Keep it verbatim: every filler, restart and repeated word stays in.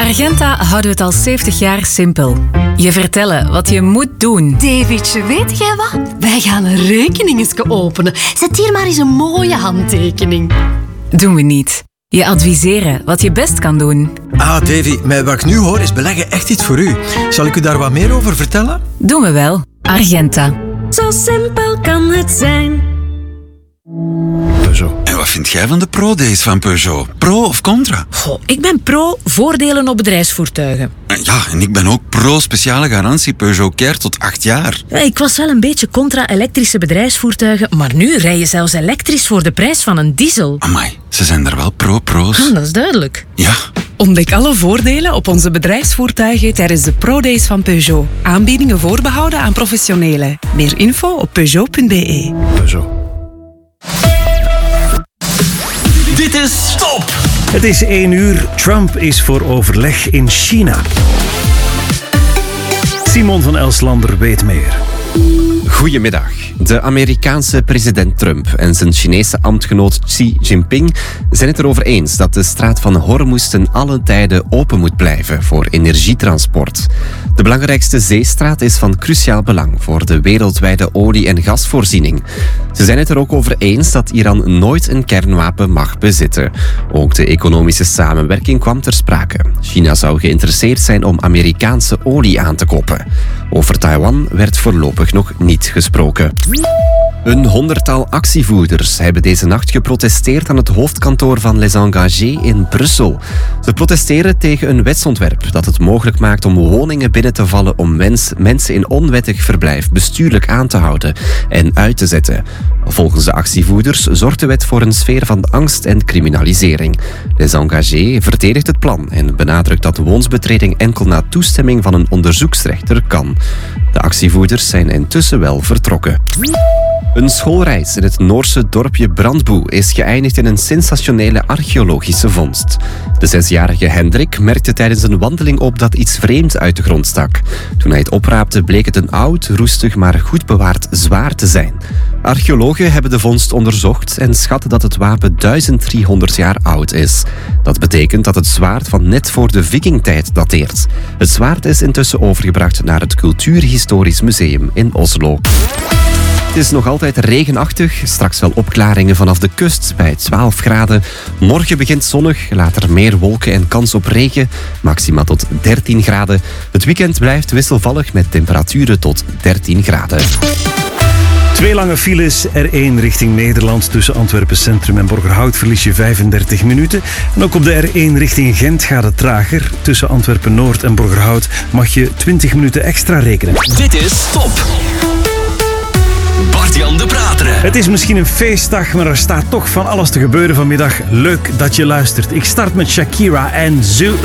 Argenta houden we het al zeventig jaar simpel. Je vertellen wat je moet doen. Davidje, weet jij wat? Wij gaan een rekening openen. Zet hier maar eens een mooie handtekening. Doen we niet. Je adviseren wat je best kan doen. Ah, Davy, met wat ik nu hoor is beleggen echt iets voor u. Zal ik u daar wat meer over vertellen? Doen we wel. Argenta. Zo simpel kan het zijn. Peugeot. En wat vind jij van de Pro-days van Peugeot? Pro of contra? Goh, ik ben pro voordelen op bedrijfsvoertuigen. Ja, en ik ben ook pro speciale garantie Peugeot Care tot acht jaar. Ja, ik was wel een beetje contra elektrische bedrijfsvoertuigen, maar nu rij je zelfs elektrisch voor de prijs van een diesel. Amai, ze zijn er wel pro-pro's. Ah, dat is duidelijk. Ja. Ontdek alle voordelen op onze bedrijfsvoertuigen tijdens de Pro-days van Peugeot. Aanbiedingen voorbehouden aan professionelen. Meer info op peugeot punt b e. Peugeot. Dit is Stop! Het is één uur. Trump is voor overleg in China. Simon van Elslander weet meer. Goedemiddag. De Amerikaanse president Trump en zijn Chinese ambtgenoot Xi Jinping zijn het erover eens dat de straat van Hormuz ten alle tijden open moet blijven voor energietransport. De belangrijkste zeestraat is van cruciaal belang voor de wereldwijde olie- en gasvoorziening. Ze zijn het er ook over eens dat Iran nooit een kernwapen mag bezitten. Ook de economische samenwerking kwam ter sprake. China zou geïnteresseerd zijn om Amerikaanse olie aan te kopen. Over Taiwan werd voorlopig nog niet gesproken. Een honderdtal actievoerders hebben deze nacht geprotesteerd aan het hoofdkantoor van Les Engagés in Brussel. Ze protesteren tegen een wetsontwerp dat het mogelijk maakt om woningen binnen te vallen om mens, mensen in onwettig verblijf bestuurlijk aan te houden en uit te zetten. Volgens de actievoerders zorgt de wet voor een sfeer van angst en criminalisering. Les Engagés verdedigt het plan en benadrukt dat woonsbetreding enkel na toestemming van een onderzoeksrechter kan. De actievoerders zijn intussen wel vertrokken. Een schoolreis in het Noorse dorpje Brandboe is geëindigd in een sensationele archeologische vondst. De zesjarige Hendrik merkte tijdens een wandeling op dat iets vreemds uit de grond stak. Toen hij het opraapte bleek het een oud, roestig maar goed bewaard zwaard te zijn. Archeologen hebben de vondst onderzocht en schatten dat het wapen duizend driehonderd jaar oud is. Dat betekent dat het zwaard van net voor de vikingtijd dateert. Het zwaard is intussen overgebracht naar het Cultuurhistorisch Museum in Oslo. Het is nog altijd regenachtig, straks wel opklaringen vanaf de kust bij twaalf graden. Morgen begint zonnig, later meer wolken en kans op regen, maxima tot dertien graden. Het weekend blijft wisselvallig met temperaturen tot dertien graden. Twee lange files, R één richting Nederland. Tussen Antwerpen Centrum en Borgerhout verlies je vijfendertig minuten. En ook op de R één richting Gent gaat het trager. Tussen Antwerpen Noord en Borgerhout mag je twintig minuten extra rekenen. Dit is Stop! Bart-Jan de Prateren. Het is misschien een feestdag, maar er staat toch van alles te gebeuren vanmiddag. Leuk dat je luistert. Ik start met Shakira en Zoo.